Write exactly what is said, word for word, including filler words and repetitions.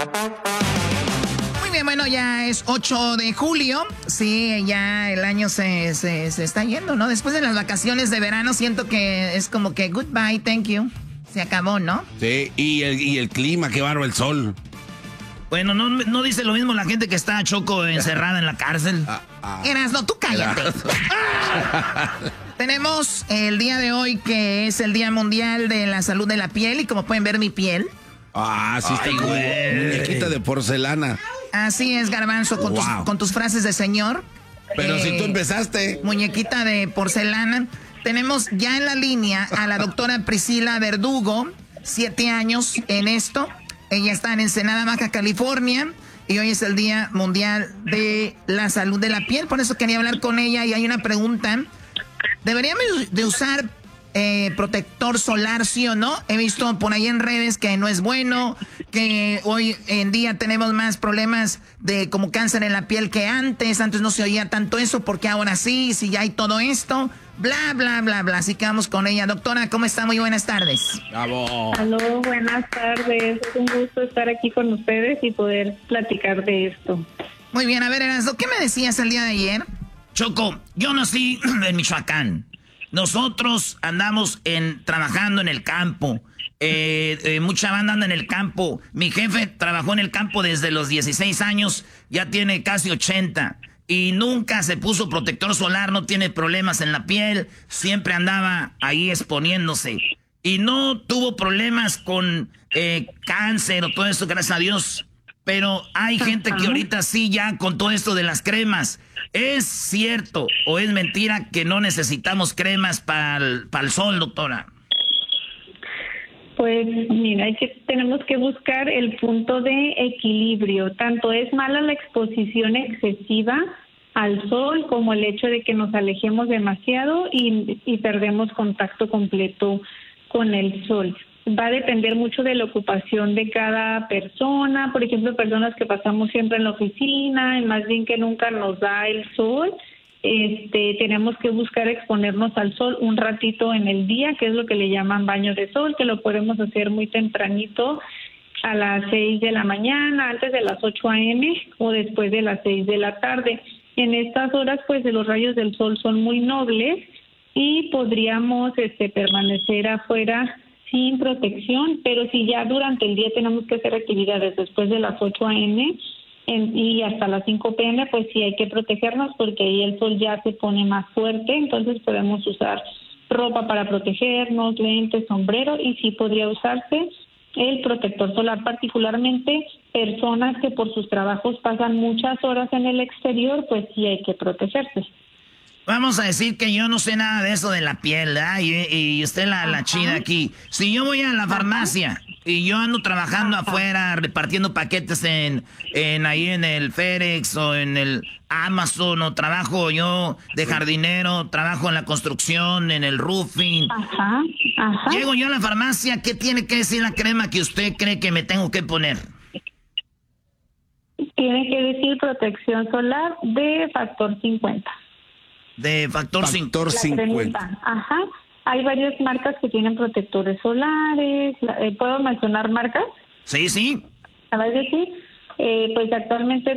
Muy bien, bueno, ya es ocho de julio. Sí, ya el año se, se, se está yendo, ¿no? Después de las vacaciones de verano siento que es como que goodbye, thank you. Se acabó, ¿no? Sí, y el, y el clima, qué bárbaro el sol. Bueno, no, no dice lo mismo la gente que está, Choco, encerrada en la cárcel. Ah, ah. Erasno, tú cállate. Tenemos el día de hoy que es el Día Mundial de la Salud de la Piel y como pueden ver mi piel. Ah, sí, está como muñequita de porcelana. Así es, Garbanzo, con, wow. tus, con tus frases de señor. Pero eh, si tú empezaste. Muñequita de porcelana. Tenemos ya en la línea a la doctora Priscila Verdugo, siete años en esto. Ella está en Ensenada, Baja California, y hoy es el Día Mundial de la Salud de la Piel. Por eso quería hablar con ella y hay una pregunta. ¿Deberíamos de usar eh, protector solar, sí o no? He visto por ahí en redes que no es bueno, que hoy en día tenemos más problemas de como cáncer en la piel que antes. Antes no se oía tanto eso, porque ahora sí, si ya hay todo esto... Bla, bla, bla, bla. Así que vamos con ella. Doctora, ¿cómo está? Muy buenas tardes. Bravo. Aló, buenas tardes. Es un gusto estar aquí con ustedes y poder platicar de esto. Muy bien, a ver, Erasmo, ¿qué me decías el día de ayer? Choco, yo nací en Michoacán. Nosotros andamos en trabajando en el campo. Eh, eh, mucha banda anda en el campo. Mi jefe trabajó en el campo desde los dieciséis años. Ya tiene casi ochenta. Y nunca se puso protector solar, no tiene problemas en la piel, siempre andaba ahí exponiéndose. Y no tuvo problemas con eh, cáncer o todo eso, gracias a Dios. Pero hay gente que ahorita sí ya con todo esto de las cremas. ¿Es cierto o es mentira que no necesitamos cremas para el sol, doctora? Pues mira, hay que, tenemos que buscar el punto de equilibrio. Tanto es mala la exposición excesiva al sol como el hecho de que nos alejemos demasiado y, y perdemos contacto completo con el sol. Va a depender mucho de la ocupación de cada persona. Por ejemplo, personas que pasamos siempre en la oficina y más bien que nunca nos da el sol. Este, tenemos que buscar exponernos al sol un ratito en el día, que es lo que le llaman baño de sol, que lo podemos hacer muy tempranito a las seis de la mañana, antes de las ocho a eme o después de las seis de la tarde. En estas horas, pues, los rayos del sol son muy nobles y podríamos este, permanecer afuera sin protección, pero si ya durante el día tenemos que hacer actividades después de las ocho a eme, En, y hasta las cinco pe eme, pues sí hay que protegernos porque ahí el sol ya se pone más fuerte, entonces podemos usar ropa para protegernos, lentes, sombrero, y sí podría usarse el protector solar, particularmente personas que por sus trabajos pasan muchas horas en el exterior, pues sí hay que protegerse. Vamos a decir que yo no sé nada de eso de la piel, ¿verdad? Y, y usted la, la chida aquí. Si yo voy a la farmacia y yo ando trabajando Ajá. afuera, repartiendo paquetes en, en ahí en el FedEx o en el Amazon, o trabajo yo de jardinero, trabajo en la construcción, en el roofing. Ajá. Ajá. Llego yo a la farmacia, ¿qué tiene que decir la crema que usted cree que me tengo que poner? Tiene que decir protección solar de factor cincuenta. De factor, factor cincuenta. Ajá. Hay varias marcas que tienen protectores solares. ¿Puedo mencionar marcas? Sí, sí. A ver, sí. Eh, pues actualmente